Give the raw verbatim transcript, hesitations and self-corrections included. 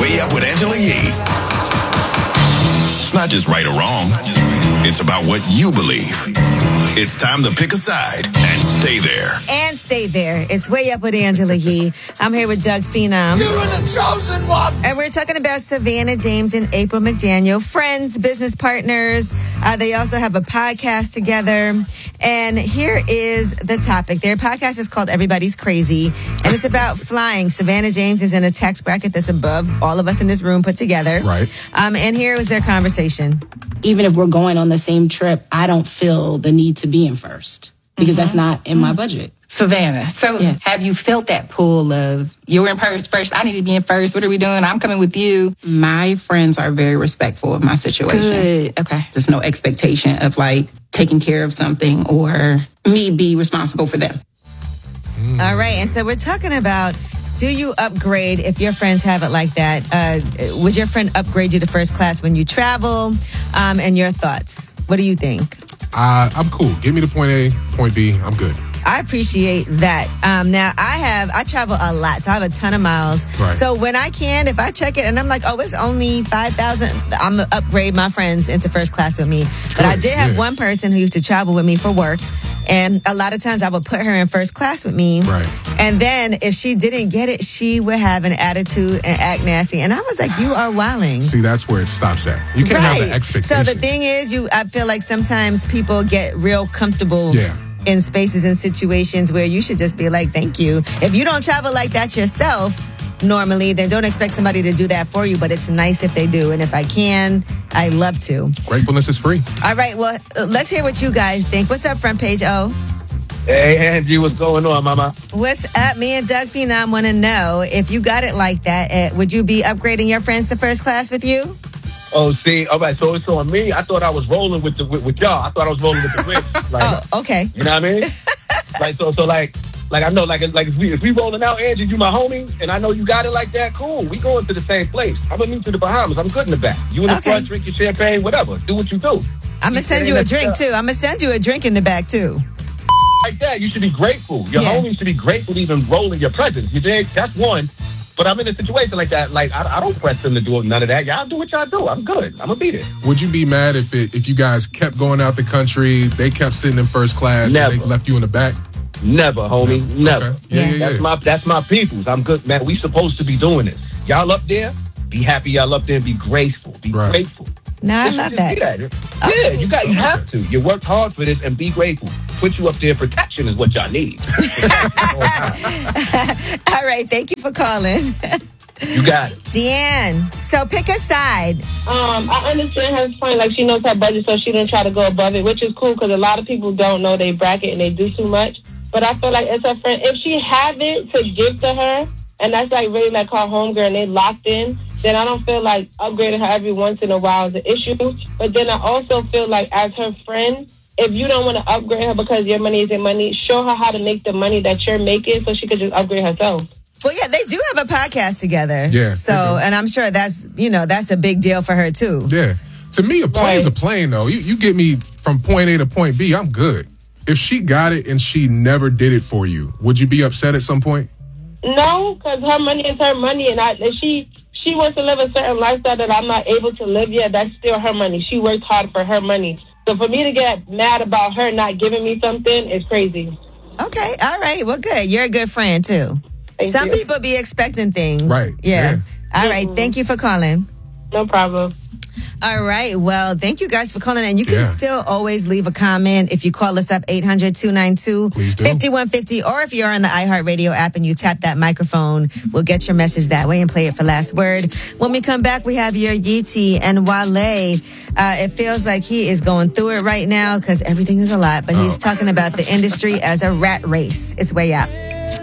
Way Up with Angela Yee. It's not just right or wrong. It's about what you believe. It's time to pick a side and stay there. And stay there. It's Way Up with Angela Yee. I'm here with Doug Phenom. You're the chosen one. And we're talking about Savannah James and April McDaniel, friends, business partners. Uh, they also have a podcast together. And here is the topic. Their podcast is called Everybody's Crazy, and it's about flying. Savannah James is in a tax bracket that's above all of us in this room put together. Right. Um, and here was their conversation. Even if we're going on the same trip, I don't feel the need to be in first because mm-hmm. that's not in my budget. Savannah, so yeah. have you felt that pull of, you're in first, I need to be in first, what are we doing? I'm coming with you. My friends are very respectful of my situation. Good, okay. There's no expectation of like taking care of something or me be responsible for them. Mm. All right, and so we're talking about, do you upgrade if your friends have it like that? Uh, would your friend upgrade you to first class when you travel? Um, and your thoughts. What do you think? Uh, I'm cool. Give me the point A, point B. I'm good. I appreciate that. Um, now, I have, I travel a lot, so I have a ton of miles. Right. So when I can, if I check it and I'm like, oh, it's only five thousand, I'm going to upgrade my friends into first class with me. But Good, I did have yeah. one person who used to travel with me for work. And a lot of times I would put her in first class with me. Right. And then if she didn't get it, she would have an attitude and act nasty. And I was like, you are wilding. See, that's where it stops at. You can't right. have the expectation. So the thing is, you, I feel like sometimes people get real comfortable. Yeah. In spaces and situations where you should just be like, thank you. If you don't travel like that yourself normally, then don't expect somebody to do that for you. But it's nice if they do. And if I can, I love to. Gratefulness is free. All right. Well, let's hear what you guys think. What's up, Front Page O? Hey, Angie, what's going on, mama? What's up? Me and Doug Phenom want to know, if you got it like that, uh, would you be upgrading your friends to first class with you? Oh, see, all right, so it's on me. I thought I was rolling with the with, with y'all. I thought I was rolling with the rich. Like, oh, okay. You know what I mean? like, so, so, like, like I know, like, like if we if we rolling out, Angie, you my homie, and I know you got it like that. Cool, we going to the same place. I'm gonna meet you to the Bahamas. I'm good in the back. You in the Okay. front, drink your champagne, whatever. Do what you do. I'm gonna send you a drink too. I'm gonna send you a drink in the back too. Like that, you should be grateful. Your Yeah. homie should be grateful to even roll in your presence. You dig? That's one. But I'm in a situation like that. Like, I, I don't press them to do none of that. Y'all do what y'all do. I'm good. I'm going to beat it. Would you be mad if it if you guys kept going out the country, they kept sitting in first class, Never. and they left you in the back? Never, homie. Yeah. Never. Okay. Yeah, yeah, That's yeah. my that's my peoples. I'm good, man. We supposed to be doing this. Y'all up there, be happy y'all up there and be graceful. Be Right. grateful. No, I Just- love just that. be that. Yeah, you got you have to. You worked hard for this and be grateful. Put you up there, protection is what y'all need. All right. Thank you for calling. You got it. Deanne, so pick a side. Um, I understand her point. Like, she knows her budget, so she didn't try to go above it, which is cool because a lot of people don't know they bracket and they do too much. But I feel like it's her friend. If she have it to give to her, and that's like really like her homegirl, and they locked in, then I don't feel like upgrading her every once in a while is an issue. But then I also feel like as her friend, if you don't want to upgrade her because your money is your money, show her how to make the money that you're making so she could just upgrade herself. Well, yeah, they do have a podcast together. Yeah, So, they do. and I'm sure that's, you know, that's a big deal for her too. Yeah. To me, a plane's Right. a plane, though. You, you get me from point A to point B, I'm good. If she got it and she never did it for you, would you be upset at some point? No, because her money is her money, and I, if she she wants to live a certain lifestyle that I'm not able to live yet, that's still her money. She worked hard for her money. So for me to get mad about her not giving me something is crazy. Okay. All right. Well, good. You're a good friend too. Thank Some you. people be expecting things. Right. Yeah. Yeah. All right. Thank you for calling. No problem. All right. Well, thank you guys for calling. And you can Yeah. still always leave a comment if you call us up eight hundred, two nine two, Please do. five one five zero. Or if you're on the iHeartRadio app and you tap that microphone, we'll get your message that way and play it for last word. When we come back, we have your Yeezy and Wale. Uh, it feels like he is going through it right now because everything is a lot. But he's Oh. talking about the industry as a rat race. It's way out.